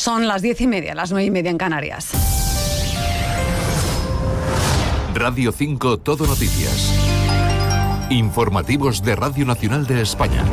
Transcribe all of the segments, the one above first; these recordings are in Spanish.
Son las 10:30, las 9:30 en Canarias. Radio 5 Todo Noticias. Informativos de Radio Nacional de España.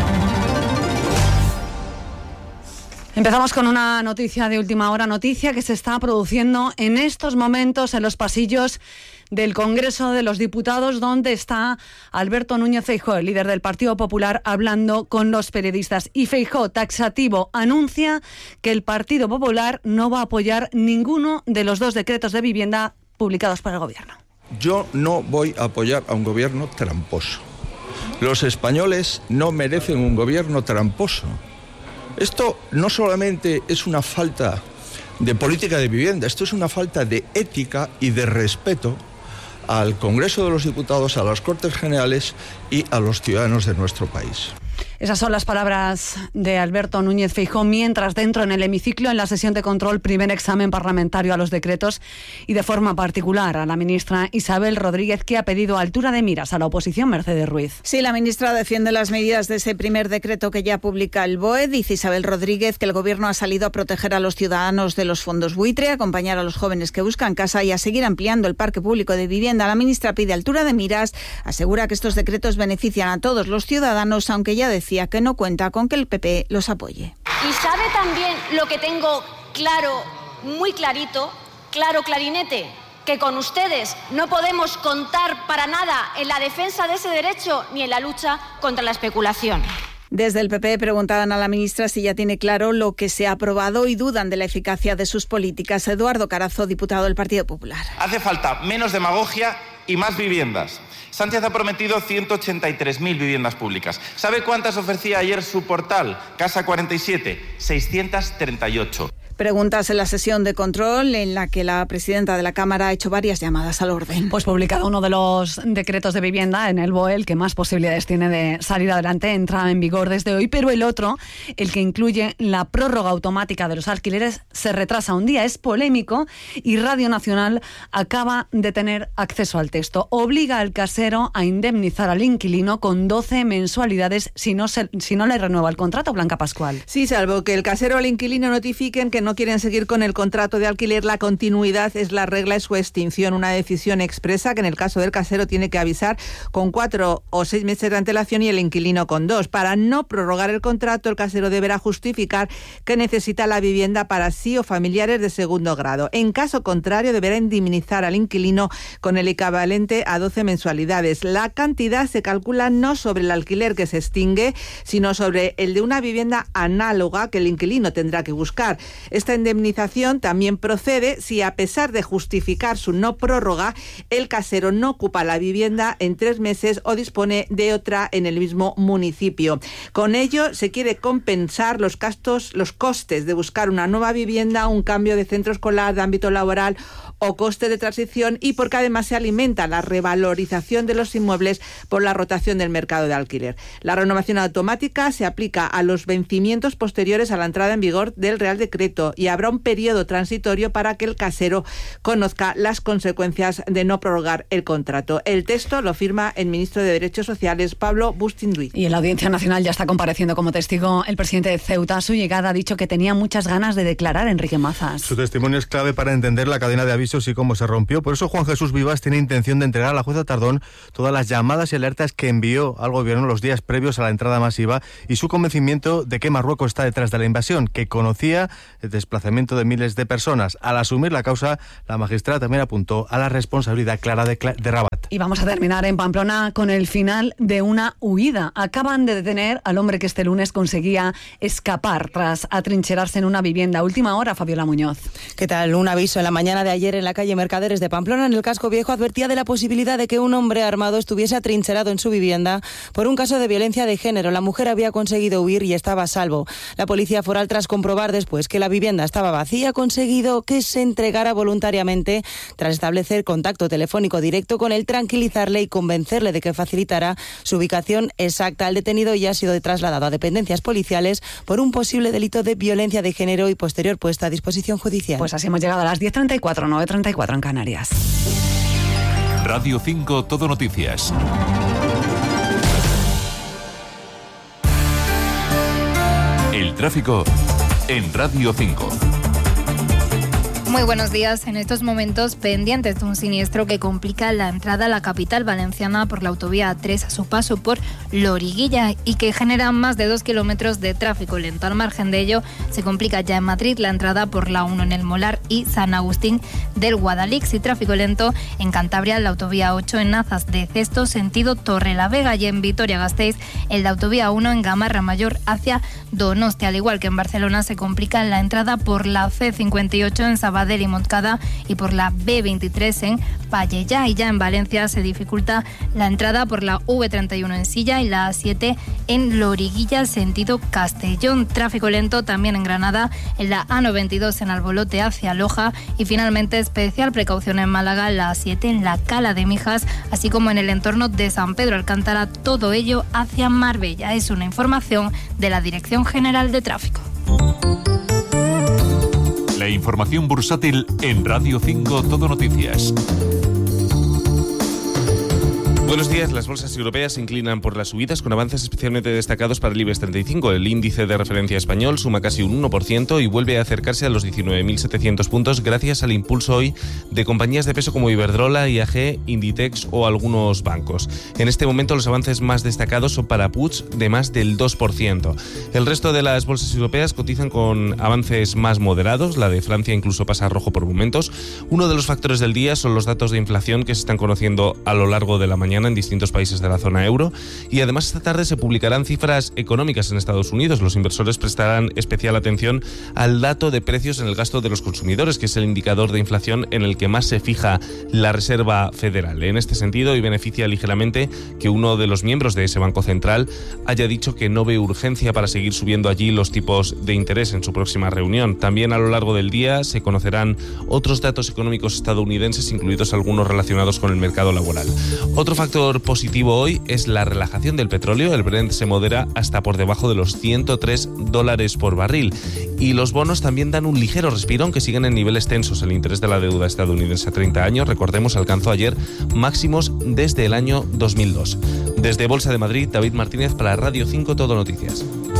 Empezamos con una noticia de última hora, noticia que se está produciendo en estos momentos en los pasillos del Congreso de los Diputados, donde está Alberto Núñez Feijóo, el líder del Partido Popular, hablando con los periodistas. Y Feijóo, taxativo, anuncia que el Partido Popular no va a apoyar ninguno de los 2 decretos de vivienda publicados por el Gobierno. Yo no voy a apoyar a un gobierno tramposo. Los españoles no merecen un gobierno tramposo. Esto no solamente es una falta de política de vivienda, esto es una falta de ética y de respeto al Congreso de los Diputados, a las Cortes Generales y a los ciudadanos de nuestro país. Esas son las palabras de Alberto Núñez Feijóo, mientras dentro en el hemiciclo, en la sesión de control, primer examen parlamentario a los decretos y de forma particular a la ministra Isabel Rodríguez, que ha pedido altura de miras a la oposición Mercedes Ruiz. Sí, la ministra defiende las medidas de ese primer decreto que ya publica el BOE. Dice Isabel Rodríguez que el Gobierno ha salido a proteger a los ciudadanos de los fondos buitre, a acompañar a los jóvenes que buscan casa y a seguir ampliando el parque público de vivienda. La ministra pide altura de miras, asegura que estos decretos benefician a todos los ciudadanos, aunque ya decía que no cuenta con que el PP los apoye. Y sabe también lo que tengo claro, muy clarito, clarinete, que con ustedes no podemos contar para nada en la defensa de ese derecho ni en la lucha contra la especulación. Desde el PP preguntaban a la ministra si ya tiene claro lo que se ha aprobado y dudan de la eficacia de sus políticas. Eduardo Carazo, diputado del Partido Popular. Hace falta menos demagogia y más viviendas. Sánchez ha prometido 183.000 viviendas públicas. ¿Sabe cuántas ofrecía ayer su portal? Casa 47, 638. Preguntas en la sesión de control en la que la presidenta de la Cámara ha hecho varias llamadas al orden. Pues publicado uno de los decretos de vivienda en el BOE, el que más posibilidades tiene de salir adelante, entra en vigor desde hoy, pero el otro, el que incluye la prórroga automática de los alquileres, se retrasa un día. Es polémico y Radio Nacional acaba de tener acceso al texto. Obliga al casero a indemnizar al inquilino con 12 mensualidades si no le renueva el contrato. Blanca Pascual. Sí, salvo que el casero al inquilino notifiquen que no quieren seguir con el contrato de alquiler, la continuidad es la regla, es su extinción. Una decisión expresa que en el caso del casero tiene que avisar con 4 o 6 meses de antelación y el inquilino con 2. Para no prorrogar el contrato, el casero deberá justificar que necesita la vivienda para sí o familiares de segundo grado. En caso contrario, deberá indemnizar al inquilino con el equivalente a 12 mensualidades. La cantidad se calcula no sobre el alquiler que se extingue, sino sobre el de una vivienda análoga que el inquilino tendrá que buscar. Esta indemnización también procede si, a pesar de justificar su no prórroga, el casero no ocupa la vivienda en 3 meses o dispone de otra en el mismo municipio. Con ello se quiere compensar los costes de buscar una nueva vivienda, un cambio de centro escolar, de ámbito laboral o coste de transición, y porque además se alimenta la revalorización de los inmuebles por la rotación del mercado de alquiler. La renovación automática se aplica a los vencimientos posteriores a la entrada en vigor del Real Decreto y habrá un periodo transitorio para que el casero conozca las consecuencias de no prorrogar el contrato. El texto lo firma el ministro de Derechos Sociales, Pablo Bustinduy. Y en la Audiencia Nacional ya está compareciendo como testigo el presidente de Ceuta. A su llegada ha dicho que tenía muchas ganas de declarar Enrique Mazas. Su testimonio es clave para entender la cadena de avisos y cómo se rompió. Por eso Juan Jesús Vivas tiene intención de entregar a la jueza Tardón todas las llamadas y alertas que envió al gobierno los días previos a la entrada masiva y su convencimiento de que Marruecos está detrás de la invasión, que conocía el desplazamiento de miles de personas. Al asumir la causa, la magistrada también apuntó a la responsabilidad clara de Rabat. Y vamos a terminar en Pamplona con el final de una huida. Acaban de detener al hombre que este lunes conseguía escapar tras atrincherarse en una vivienda. Última hora, Fabiola Muñoz. ¿Qué tal? Un aviso en la mañana de ayer en la calle Mercaderes de Pamplona, en el casco viejo, advertía de la posibilidad de que un hombre armado estuviese atrincherado en su vivienda por un caso de violencia de género. La mujer había conseguido huir y estaba a salvo. La policía foral, tras comprobar después que la vivienda estaba vacía, ha conseguido que se entregara voluntariamente tras establecer contacto telefónico directo con él, tranquilizarle y convencerle de que facilitara su ubicación exacta. El detenido ya ha sido trasladado a dependencias policiales por un posible delito de violencia de género y posterior puesta a disposición judicial. Pues así hemos llegado a las 10:34, 9:34 en Canarias. Radio 5 Todo Noticias. El tráfico en Radio 5. Muy buenos días. En estos momentos pendientes de un siniestro que complica la entrada a la capital valenciana por la autovía A3 a su paso por Loriguilla y que genera más de 2 kilómetros de tráfico lento. Al margen de ello, se complica ya en Madrid la entrada por la 1 en el Molar y San Agustín del Guadalix y tráfico lento en Cantabria, la autovía 8 en Nazas de Cesto, sentido Torrelavega, y en Vitoria-Gasteiz en la autovía 1 en Gamarra Mayor hacia Donostia. Al igual que en Barcelona, se complica la entrada por la C58 en Sabadell y Montcada y por la B23 en Pallejà, y ya en Valencia se dificulta la entrada por la V31 en Silla y la A7 en Loriguilla, sentido Castellón. Tráfico lento también en Granada, en la A92 en Albolote hacia Loja, y finalmente especial precaución en Málaga, la A7 en la Cala de Mijas, así como en el entorno de San Pedro Alcántara, todo ello hacia Marbella. Es una información de la Dirección General de Tráfico. La información bursátil en Radio 5 Todo Noticias. Buenos días. Las bolsas europeas se inclinan por las subidas con avances especialmente destacados para el IBEX 35. El índice de referencia español suma casi un 1% y vuelve a acercarse a los 19.700 puntos gracias al impulso hoy de compañías de peso como Iberdrola, IAG, Inditex o algunos bancos. En este momento los avances más destacados son para Puig de más del 2%. El resto de las bolsas europeas cotizan con avances más moderados. La de Francia incluso pasa a rojo por momentos. Uno de los factores del día son los datos de inflación que se están conociendo a lo largo de la mañana en distintos países de la zona euro, y además esta tarde se publicarán cifras económicas en Estados Unidos. Los inversores prestarán especial atención al dato de precios en el gasto de los consumidores, que es el indicador de inflación en el que más se fija la Reserva Federal. En este sentido, y beneficia ligeramente que uno de los miembros de ese Banco Central haya dicho que no ve urgencia para seguir subiendo allí los tipos de interés en su próxima reunión. También a lo largo del día se conocerán otros datos económicos estadounidenses, incluidos algunos relacionados con el mercado laboral. Otro factor positivo hoy es la relajación del petróleo. El Brent se modera hasta por debajo de los $103 por barril. Y los bonos también dan un ligero respiro, aunque siguen en niveles tensos. El interés de la deuda estadounidense a 30 años, recordemos, alcanzó ayer máximos desde el año 2002. Desde Bolsa de Madrid, David Martínez para Radio 5 Todo Noticias.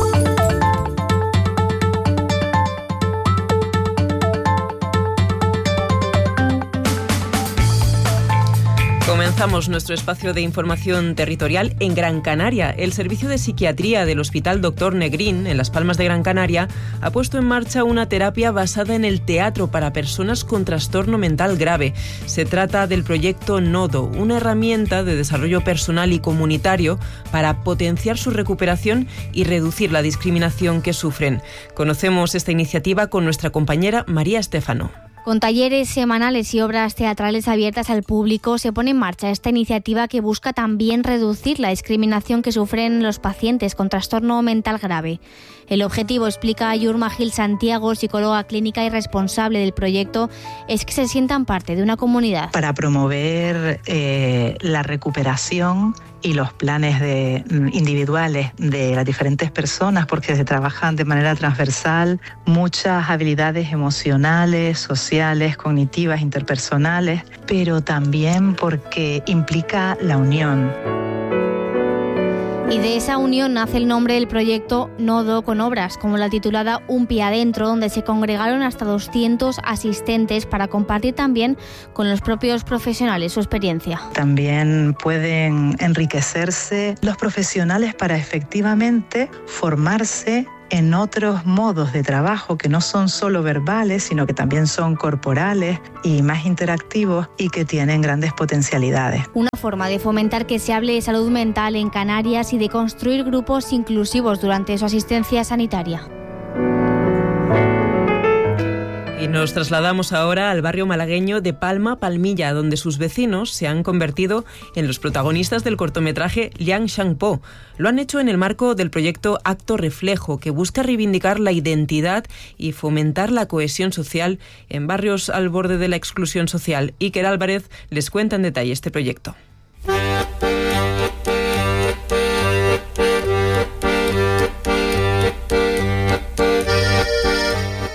Comenzamos nuestro espacio de información territorial en Gran Canaria. El servicio de psiquiatría del Hospital Dr. Negrín, en Las Palmas de Gran Canaria, ha puesto en marcha una terapia basada en el teatro para personas con trastorno mental grave. Se trata del proyecto Nodo, una herramienta de desarrollo personal y comunitario para potenciar su recuperación y reducir la discriminación que sufren. Conocemos esta iniciativa con nuestra compañera María Estefano. Con talleres semanales y obras teatrales abiertas al público, se pone en marcha esta iniciativa que busca también reducir la discriminación que sufren los pacientes con trastorno mental grave. El objetivo, explica Yurma Gil Santiago, psicóloga clínica y responsable del proyecto, es que se sientan parte de una comunidad. Para promover la recuperación y los planes individuales de las diferentes personas, porque se trabajan de manera transversal muchas habilidades emocionales, sociales, cognitivas, interpersonales, pero también porque implica la unión. Y de esa unión nace el nombre del proyecto Nodo, con obras como la titulada Un pie adentro, donde se congregaron hasta 200 asistentes para compartir también con los propios profesionales su experiencia. También pueden enriquecerse los profesionales para efectivamente formarse en otros modos de trabajo que no son solo verbales, sino que también son corporales y más interactivos y que tienen grandes potencialidades. Una forma de fomentar que se hable de salud mental en Canarias y de construir grupos inclusivos durante su asistencia sanitaria. Y nos trasladamos ahora al barrio malagueño de Palma Palmilla, donde sus vecinos se han convertido en los protagonistas del cortometraje Liang Shangpo. Lo han hecho en el marco del proyecto Acto Reflejo, que busca reivindicar la identidad y fomentar la cohesión social en barrios al borde de la exclusión social. Iker Álvarez les cuenta en detalle este proyecto.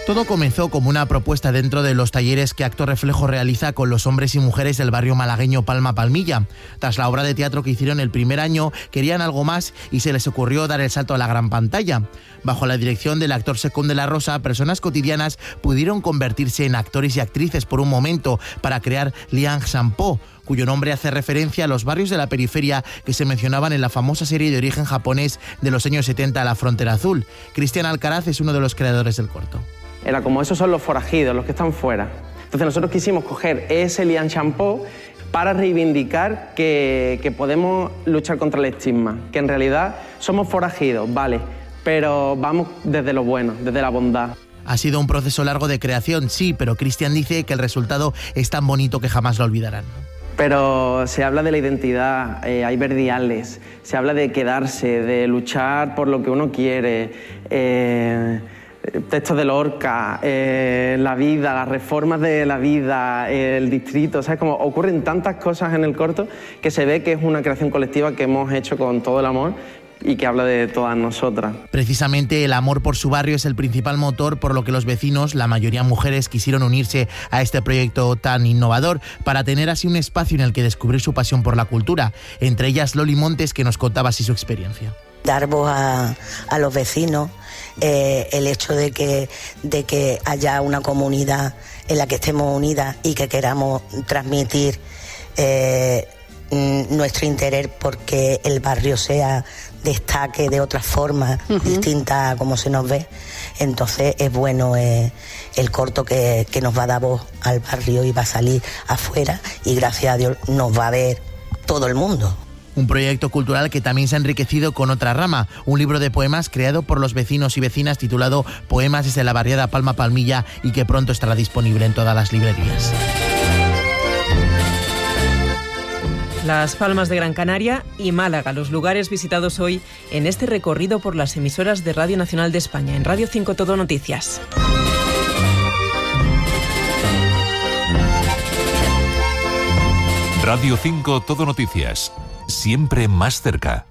Todo comenzó como una propuesta dentro de los talleres que Acto Reflejo realiza con los hombres y mujeres del barrio malagueño Palma Palmilla. Tras la obra de teatro que hicieron el primer año, querían algo más y se les ocurrió dar el salto a la gran pantalla. Bajo la dirección del actor Secund de la Rosa, personas cotidianas pudieron convertirse en actores y actrices por un momento para crear Liang Shanpo, cuyo nombre hace referencia a los barrios de la periferia que se mencionaban en la famosa serie de origen japonés de los años 70, La Frontera Azul. Cristian Alcaraz es uno de los creadores del corto. Era como esos son los forajidos, los que están fuera. Entonces nosotros quisimos coger ese Liang Shanpo para reivindicar que podemos luchar contra el estigma, que en realidad somos forajidos, vale, pero vamos desde lo bueno, desde la bondad. Ha sido un proceso largo de creación, sí, pero Cristian dice que el resultado es tan bonito que jamás lo olvidarán. Pero se habla de la identidad, hay verdiales, se habla de quedarse, de luchar por lo que uno quiere, textos de Lorca, la vida, las reformas de la vida, el distrito, ¿sabes? Como ocurren tantas cosas en el corto que se ve que es una creación colectiva que hemos hecho con todo el amor y que habla de todas nosotras. Precisamente el amor por su barrio es el principal motor por lo que los vecinos, la mayoría mujeres, quisieron unirse a este proyecto tan innovador para tener así un espacio en el que descubrir su pasión por la cultura. Entre ellas Loli Montes, que nos contaba así su experiencia. Dar voz a los vecinos, el hecho de que haya una comunidad en la que estemos unidas y que queramos transmitir nuestro interés porque el barrio destaque de otra forma distinta a como se nos ve. Entonces es bueno el corto que nos va a dar voz al barrio y va a salir afuera y gracias a Dios nos va a ver todo el mundo. Un proyecto cultural que también se ha enriquecido con otra rama, un libro de poemas creado por los vecinos y vecinas titulado Poemas desde la barriada Palma Palmilla y que pronto estará disponible en todas las librerías. Las Palmas de Gran Canaria y Málaga, los lugares visitados hoy en este recorrido por las emisoras de Radio Nacional de España. En Radio 5 Todo Noticias. Radio 5 Todo Noticias. Siempre más cerca.